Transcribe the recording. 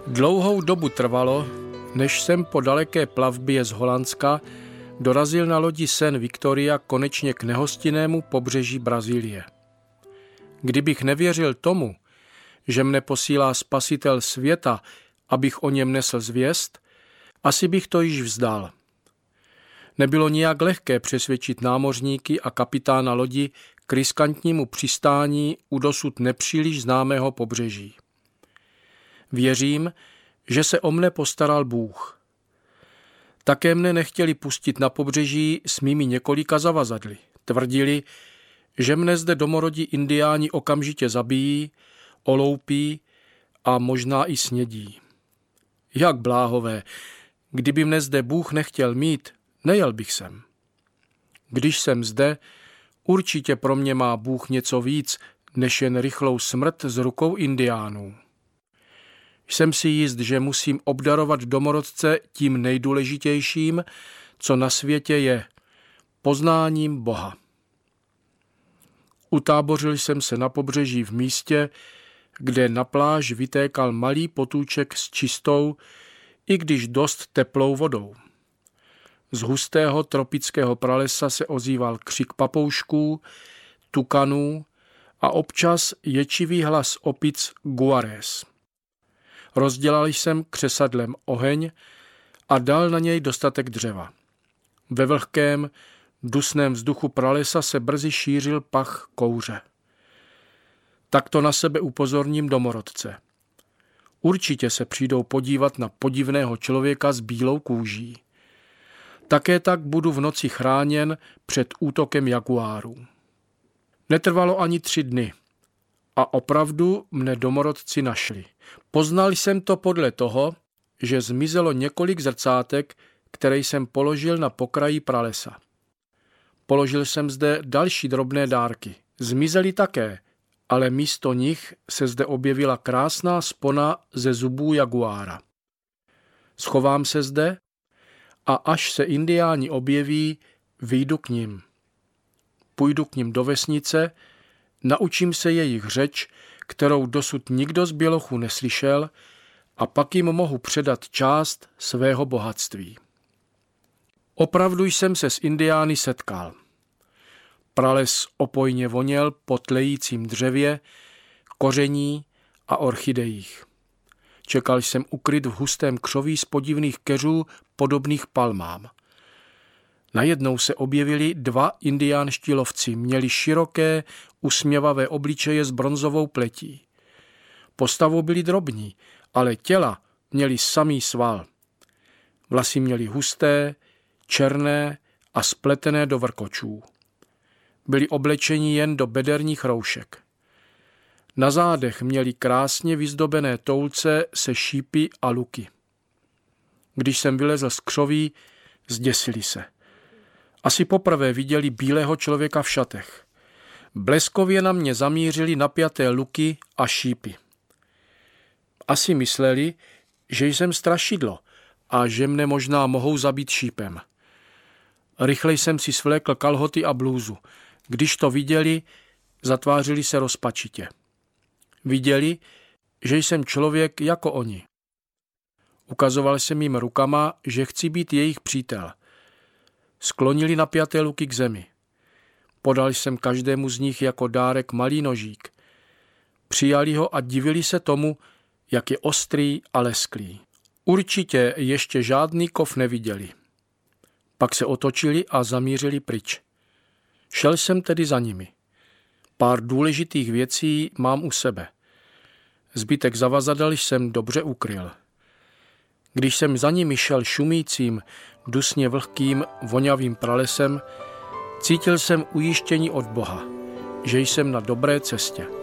Dlouhou dobu trvalo, než jsem po daleké plavbě z Holandska dorazil na lodi San Victoria konečně k nehostinnému pobřeží Brazílie. Kdybych nevěřil tomu, že mne posílá spasitel světa, abych o něm nesl zvěst, asi bych to již vzdal. Nebylo nijak lehké přesvědčit námořníky a kapitána lodi k riskantnímu přistání u dosud nepříliš známého pobřeží. Věřím, že se o mne postaral Bůh. Také mne nechtěli pustit na pobřeží s mými několika zavazadly. Tvrdili, že mne zde domorodí indiáni okamžitě zabijí, oloupí a možná i snědí. Jak bláhové, kdyby mne zde Bůh nechtěl mít, nejel bych sem. Když jsem zde, určitě pro mě má Bůh něco víc, než jen rychlou smrt z rukou indiánů. Jsem si jist, že musím obdarovat domorodce tím nejdůležitějším, co na světě je, poznáním Boha. Utábořil jsem se na pobřeží v místě, kde na pláž vytékal malý potůček s čistou, i když dost teplou vodou. Z hustého tropického pralesa se ozýval křik papoušků, tukanů a občas ječivý hlas opic guarés. Rozdělal jsem křesadlem oheň a dal na něj dostatek dřeva. Ve vlhkém, dusném vzduchu pralesa se brzy šířil pach kouře. Takto na sebe upozorním domorodce. Určitě se přijdou podívat na podivného člověka s bílou kůží. Také tak budu v noci chráněn před útokem jaguárů. Netrvalo ani 3 dny a opravdu mne domorodci našli. Poznal jsem to podle toho, že zmizelo několik zrcátek, které jsem položil na pokraji pralesa. Položil jsem zde další drobné dárky. Zmizely také, ale místo nich se zde objevila krásná spona ze zubů jaguára. Schovám se zde a až se indiáni objeví, vyjdu k nim. Půjdu k nim do vesnice, naučím se jejich řeč, kterou dosud nikdo z bělochů neslyšel, a pak jim mohu předat část svého bohatství. Opravdu jsem se s indiány setkal. Prales opojně voněl po tlejícím dřevě, koření a orchidejích. Čekal jsem ukryt v hustém křoví z podivných keřů podobných palmám. Najednou se objevili 2 indiánští lovci, měli široké, usměvavé obličeje s bronzovou pletí. Postavou byli drobní, ale těla měli samý sval. Vlasy měli husté, černé a spletené do vrkočů. Byli oblečeni jen do bederních roušek. Na zádech měli krásně vyzdobené toulce se šípy a luky. Když jsem vylezl z křoví, zděsili se. Asi poprvé viděli bílého člověka v šatech. Bleskově na mě zamířili napjaté luky a šípy. Asi mysleli, že jsem strašidlo a že mne možná mohou zabít šípem. Rychle jsem si svlékl kalhoty a blůzu. Když to viděli, zatvářili se rozpačitě. Viděli, že jsem člověk jako oni. Ukazoval jsem jim rukama, že chci být jejich přítel. Sklonili napjaté luky k zemi. Podal jsem každému z nich jako dárek malý nožík. Přijali ho a divili se tomu, jak je ostrý a lesklý. Určitě ještě žádný kov neviděli. Pak se otočili a zamířili pryč. Šel jsem tedy za nimi. Pár důležitých věcí mám u sebe. Zbytek zavazadel jsem dobře ukryl. Když jsem za nimi šel šumícím, dusně vlhkým, vonavým pralesem, cítil jsem ujištění od Boha, že jsem na dobré cestě.